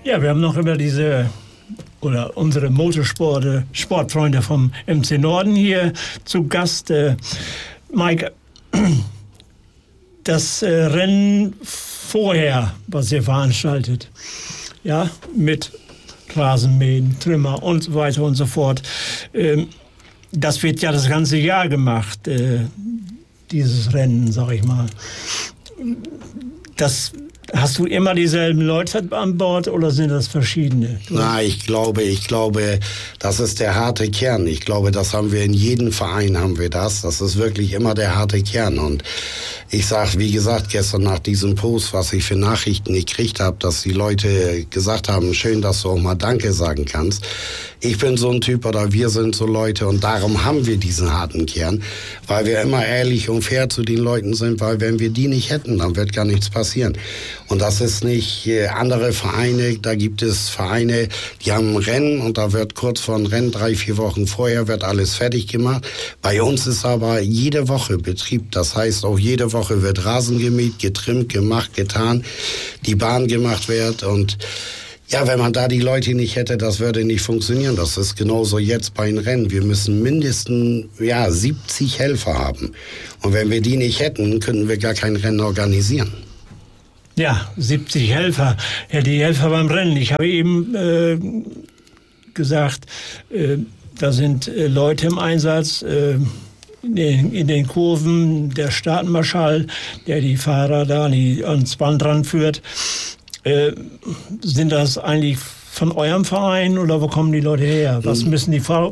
Ja, wir haben noch über unsere Sportfreunde vom MC Norden hier zu Gast. Mike, das Rennen vorher, was ihr veranstaltet, ja, mit Rasenmähen, Trümmer und so weiter und so fort, das wird ja das ganze Jahr gemacht, dieses Rennen, sag ich mal. Hast du immer dieselben Leute an Bord oder sind das verschiedene? Na, ich glaube, das ist der harte Kern. Ich glaube, das haben wir in jedem Verein, haben wir das. Das ist wirklich immer der harte Kern. Und ich sag, wie gesagt, gestern nach diesem Post, was ich für Nachrichten gekriegt habe, dass die Leute gesagt haben, schön, dass du auch mal Danke sagen kannst. Ich bin so ein Typ oder wir sind so Leute und darum haben wir diesen harten Kern, weil wir immer ehrlich und fair zu den Leuten sind, weil wenn wir die nicht hätten, dann wird gar nichts passieren. Und das ist nicht andere Vereine, da gibt es Vereine, die haben ein Rennen und da wird kurz vor dem Rennen, 3-4 Wochen vorher, wird alles fertig gemacht. Bei uns ist aber jede Woche Betrieb, das heißt auch jede Woche wird Rasen gemäht, getrimmt, gemacht, getan, die Bahn gemacht wird und ja, wenn man da die Leute nicht hätte, das würde nicht funktionieren. Das ist genauso jetzt bei den Rennen. Wir müssen mindestens 70 Helfer haben. Und wenn wir die nicht hätten, könnten wir gar kein Rennen organisieren. Ja, 70 Helfer. Ja, die Helfer beim Rennen. Ich habe eben gesagt, da sind Leute im Einsatz, in den Kurven, der Startmarschall, der die Fahrer da ans Band ranführt. Sind das eigentlich von eurem Verein oder wo kommen die Leute her? Was müssen die für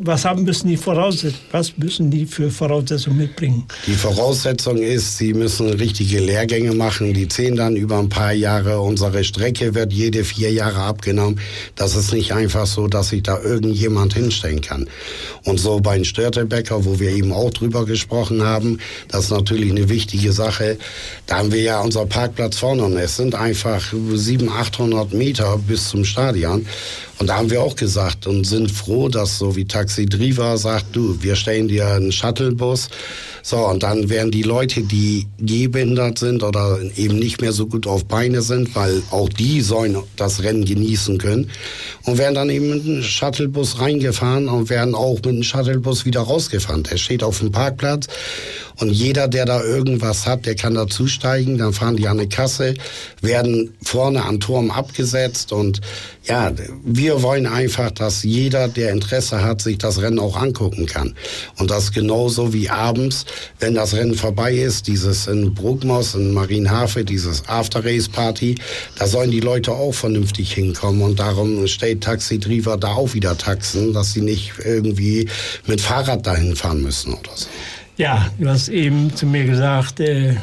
Voraussetzungen mitbringen? Die Voraussetzung ist, sie müssen richtige Lehrgänge machen. Die ziehen dann über ein paar Jahre. Unsere Strecke wird jede 4 Jahre abgenommen. Das ist nicht einfach so, dass sich da irgendjemand hinstellen kann. Und so bei den Störtebecker, wo wir eben auch drüber gesprochen haben, das ist natürlich eine wichtige Sache. Da haben wir ja unser Parkplatz vorne und es sind einfach 700-800 Meter bis zum Stadion. Und da haben wir auch gesagt und sind froh, dass so wie Taxi Driva sagt, wir stellen dir einen Shuttlebus. So, und dann werden die Leute, die gehbehindert sind oder eben nicht mehr so gut auf Beine sind, weil auch die sollen das Rennen genießen können, und werden dann eben mit einem Shuttlebus reingefahren und werden auch mit einem Shuttlebus wieder rausgefahren. Der steht auf dem Parkplatz und jeder, der da irgendwas hat, der kann dazusteigen. Dann fahren die an eine Kasse, werden vorne am Turm abgesetzt und ja, wir wollen einfach, dass jeder, der Interesse hat, sich das Rennen auch angucken kann. Und das genauso wie abends, wenn das Rennen vorbei ist, dieses in Bruckmos, in Marienhafe, dieses After-Race-Party, da sollen die Leute auch vernünftig hinkommen. Und darum stellt Taxi Driva da auch wieder Taxen, dass sie nicht irgendwie mit Fahrrad dahin fahren müssen oder so. Ja, du hast eben zu mir gesagt,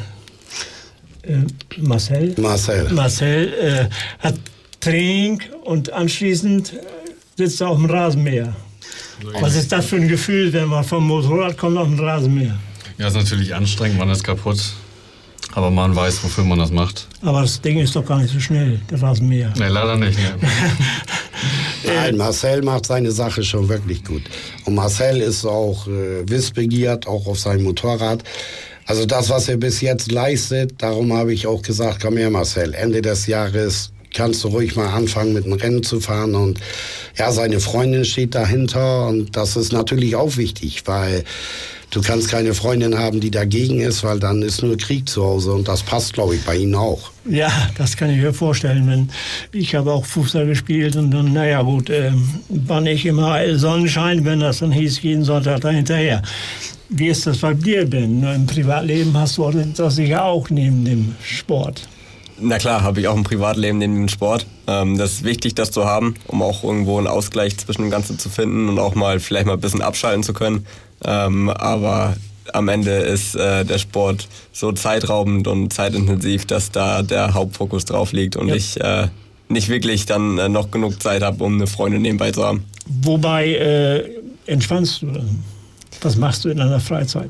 Marcel hat Training und anschließend sitzt er auf dem Rasenmäher. Was ist das für ein Gefühl, wenn man vom Motorrad kommt auf den Rasenmäher? Ja, ist natürlich anstrengend, man ist kaputt. Aber man weiß, wofür man das macht. Aber das Ding ist doch gar nicht so schnell, der Rasenmäher. Nee, leider nicht. Ne. Nein, Marcel macht seine Sache schon wirklich gut. Und Marcel ist auch wissbegehrt, auch auf seinem Motorrad. Also das, was er bis jetzt leistet, darum habe ich auch gesagt, komm her Marcel, Ende des Jahres kannst du ruhig mal anfangen mit dem Rennen zu fahren. Und ja, seine Freundin steht dahinter und das ist natürlich auch wichtig, weil du kannst keine Freundin haben, die dagegen ist, weil dann ist nur Krieg zu Hause und das passt, glaube ich, bei Ihnen auch. Ja, das kann ich mir vorstellen. Ich habe auch Fußball gespielt und dann, naja gut, war nicht immer Sonnenschein, wenn das dann hieß, jeden Sonntag dahinterher. Wie ist das bei dir denn? Im Privatleben hast du das sicher auch neben dem Sport. Na klar, habe ich auch ein Privatleben neben dem Sport. Das ist wichtig, das zu haben, um auch irgendwo einen Ausgleich zwischen dem Ganzen zu finden und auch mal vielleicht mal ein bisschen abschalten zu können. Aber am Ende ist der Sport so zeitraubend und zeitintensiv, dass da der Hauptfokus drauf liegt und ich nicht wirklich dann noch genug Zeit habe, um eine Freundin nebenbei zu haben. Wobei entspannst du? Was machst du in deiner Freizeit?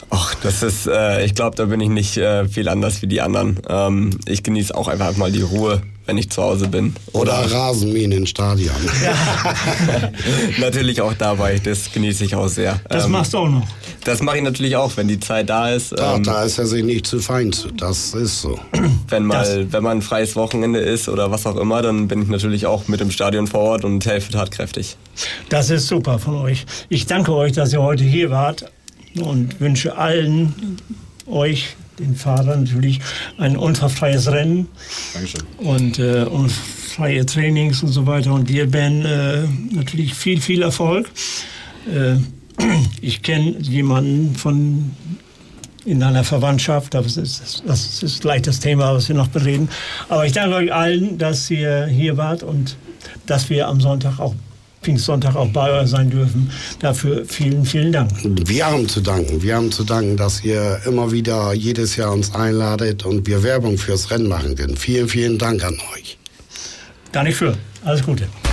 Ach, das ist, ich glaube, da bin ich nicht viel anders wie die anderen. Ich genieße auch einfach mal die Ruhe, wenn ich zu Hause bin. Oder Rasenmähen im Stadion. Ja. Natürlich auch dabei, das genieße ich auch sehr. Das machst du auch noch? Das mache ich natürlich auch, wenn die Zeit da ist. Da ist er sich nicht zu fein zu, das ist so. Wenn mal ein freies Wochenende ist oder was auch immer, dann bin ich natürlich auch mit im Stadion vor Ort und helfe tatkräftig. Das ist super von euch. Ich danke euch, dass ihr heute hier wart und wünsche allen euch, den Fahrern natürlich, ein unfallfreies Rennen. Dankeschön. Und freie Trainings und so weiter. Und dir, Ben, natürlich viel, viel Erfolg. Ich kenne jemanden in deiner Verwandtschaft, das ist gleich das Thema, was wir noch bereden. Aber ich danke euch allen, dass ihr hier wart und dass wir am Pfingstsonntag auch bei euch sein dürfen. Dafür vielen, vielen Dank. Wir haben zu danken, dass ihr immer wieder jedes Jahr uns einladet und wir Werbung fürs Rennen machen können. Vielen, vielen Dank an euch. Gar nicht für. Alles Gute.